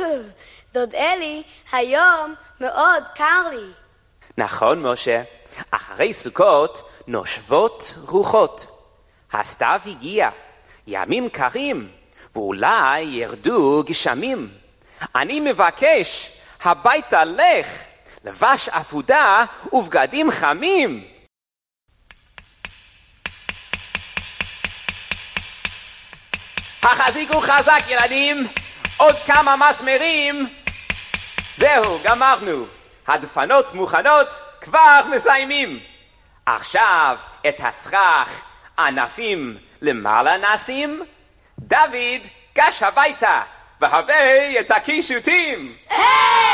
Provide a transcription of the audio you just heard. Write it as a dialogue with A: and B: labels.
A: דוד אלי, היום מאוד קר לי.
B: נכון, משה. אחרי סוכות נושבות רוחות. הסתיו הגיע, ימים קרים, ואולי ירדו גשמים. אני מבקש, הביתה לך, לבש אפודה ובגדים חמים. החזיקו חזק ילדים, עוד כמה מסמרים. זהו, גמרנו. הדפנות מוכנות, כבר מסיימים. עכשיו את הסכך ענפים למעלה נשים. דוד, גש הביתה, והבא את הקישוטים.